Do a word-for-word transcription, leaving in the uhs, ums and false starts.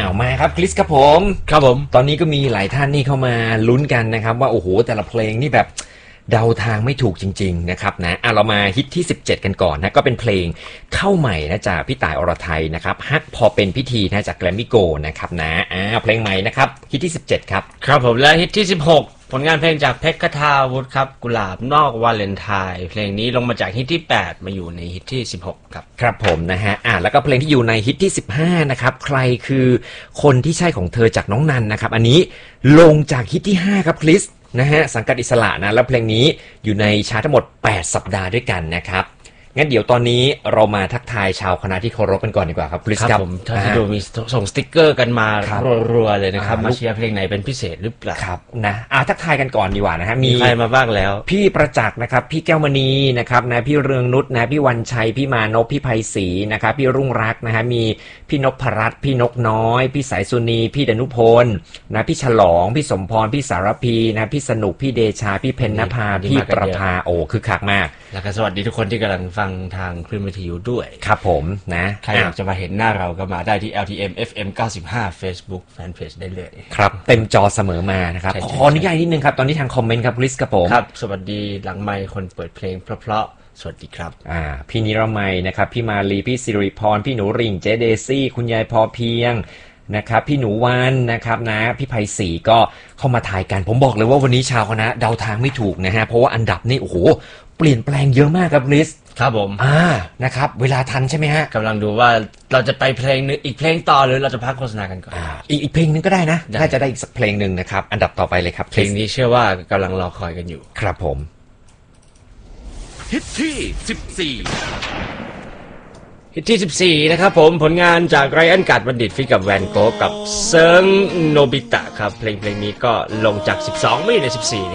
าวมาครับคริสครับผมครับผมตอนนี้ก็มีหลายท่านนี่เข้ามาลุ้นกันนะครับว่าโอ้โหแต่ละเพลงนี่แบบเดาทางไม่ถูกจริงๆนะครับนะอ่ะเรามาฮิตที่สิบเจ็ดกันก่อนนะก็เป็นเพลงเข้าใหม่นะจากพี่ต่ายอรไทยนะครับฮักพอเป็นพิธีนะจากแกรมมี่โกลด์นะครับนะอ่าเพลงใหม่นะครับฮิตที่สิบเจ็ดครับครับผมและฮิตที่สิบหกผลงานเพลงจากเพชรคทาวุฒิครับกุหลาบนอกวาเลนไทน์เพลงนี้ลงมาจากฮิตที่แปดมาอยู่ในฮิตที่สิบหกครับครับผมนะฮะอ่าแล้วก็เพลงที่อยู่ในฮิตที่สิบห้านะครับใครคือคนที่ใช่ของเธอจากน้องนันนะครับอันนี้ลงจากฮิตที่ห้าครับคริสนะฮะสังกัดอิสระนะแล้วเพลงนี้อยู่ในชาร์ตทั้งหมดแปดสัปดาห์ด้วยกันนะครับงั้นเดี๋ยวตอนนี้เรามาทักทายชาวคณะที่เคารพกันก่อนดีกว่าครับคริสครับผมถ้าที่ดูมีส่งสติกเกอร์กันมารัวๆเลยนะครับมาเชียร์เพลงไหนเป็นพิเศษหรือเปล่าครับนะอ่าทักทายกันก่อนดีกว่านะฮะมีใครมาบ้างแล้วพี่ประจักษ์นะครับพี่แก้วมณีนะครับนะพี่เรืองนุชนะพี่วันชัยพี่มานพพี่ไพศรีนะครับพี่รุ่งรักนะฮะมีพี่นพรัตน์พี่นกน้อยพี่สายสุนีพี่ดนุพลนะพี่ฉลองพี่สมพรพี่สารพีนะพี่สนุกพี่เดชาพี่เพ็ญนภาพี่ประภาโอ้คือคักมากแล้วก็สวัสดีทุกคนที่กำลังฟังทางคลื่นวิทยุด้วยครับผมนะใครอยากจะมาเห็นหน้าเราก็มาได้ที่ แอล ที เอ็ม เอฟ เอ็ม เก้าสิบห้า Facebook Fanpage ได้เลยครับเต็มจอเสมอมานะครับขออนุญาตนิดนึงครับตอนนี้ทางคอมเมนต์ครับคริสครับผมครับสวัสดีหลังไมค์คนเปิดเพลงเพราะๆสวัสดีครับอ่าพี่นิรมัยนะครับพี่มาลีพี่สิริพรพี่หนูริ่งเจเดซี่คุณยายพอเพียงนะครับพี่หนูวันนะครับนะพี่ไพศรีก็เข้ามาถ่ายกันผมบอกเลยว่าวันนี้ชาวคณะเดาทางไม่ถูกนะฮะเพราะว่าอันดับนี่โอ้โหเปลี่ยนแปลงเยอะมากครับคริสครับผมอ่านะครับเวลาทันใช่ไหมฮะกำลังดูว่าเราจะไปเพลงนึงอีกเพลงต่อหรือเราจะพักโฆษณากันก่อนอ่าอีกอีกเพลงนึงก็ได้นะน่าจะได้อีกสักเพลงนึงนะครับอันดับต่อไปเลยครับเพลงนี้เชื่อว่ากำลังรอคอยกันอยู่ครับผมฮิตที่สิบสี่ฮิตที่สิบสี่นะครับผมผลงานจากไรอันการ์ดบัณฑิตฟิกกับแวนโกกับเซิร์งโนบิตะครับเพลงเพลงนี้ก็ลงจากสิบสองไม่ในสิบสี่